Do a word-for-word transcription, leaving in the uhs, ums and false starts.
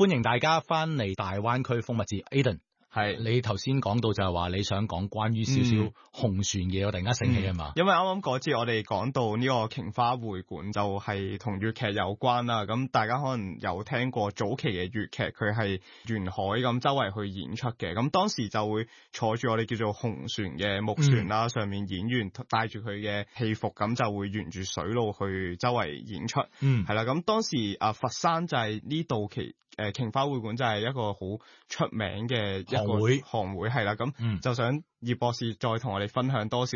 歡迎大家翻嚟大灣區風物誌 Aiden。 係， 你頭先講到就係話你想講關於少少紅船嘅，我突然間醒起啊嘛、嗯。 因為啱啱嗰節我哋講到呢個瓊花會館就係同粵劇有關啦，咁大家可能有聽過早期嘅粵劇，佢係沿海咁周圍去演出嘅，咁當時就會坐住我哋叫做紅船嘅木船啦、嗯，上面演員帶住佢嘅戲服，咁就會沿住水路去周圍演出。嗯，係啦，咁當時啊佛山就係呢度其誒瓊花會館就係一個好出名嘅一個行會， 行會係啦，咁就想葉博士再同我哋分享多少